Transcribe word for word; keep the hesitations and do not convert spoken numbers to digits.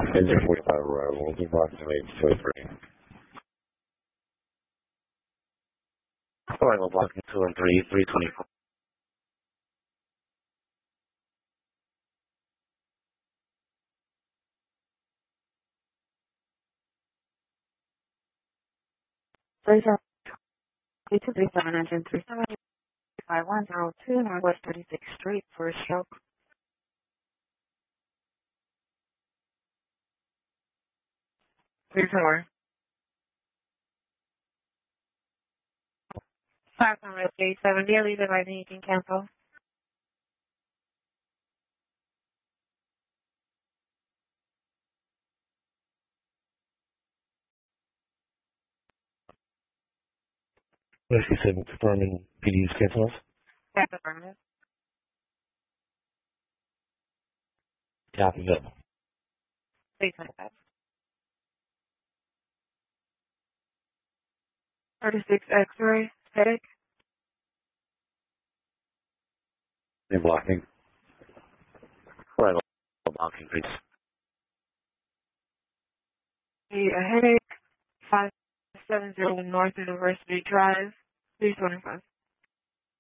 Engine forty-five arrival, approximately two and three. Arrival blocking two and three, three twenty-four. three seven two three seven engine three seven five one zero two Northwest thirty-sixth Street for a stroke. Three four. Five on Red eight seventy. I'll leave it by me. You can cancel. Rescue seven confirming P D's cancels. That's affirmative. Copy that. Please make that. thirty-six X-ray. Static. And blocking. Arrival blocking, please. A headache. five seven zero North University Drive. three twenty-five.